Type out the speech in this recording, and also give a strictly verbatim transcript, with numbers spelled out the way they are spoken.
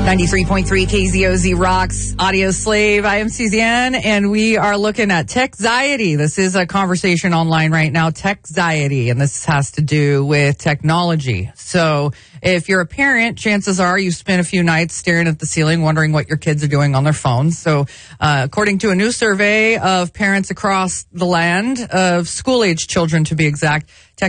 ninety-three point three K Z O Z Rocks Audio Slave. I am Suzanne, and we are looking at techxiety. This is a conversation online right now, techxiety, and this has to do with technology. So if you're a parent, chances are you spent a few nights staring at the ceiling wondering what your kids are doing on their phones. So uh, according to a new survey of parents across the land, of school-age children to be exact,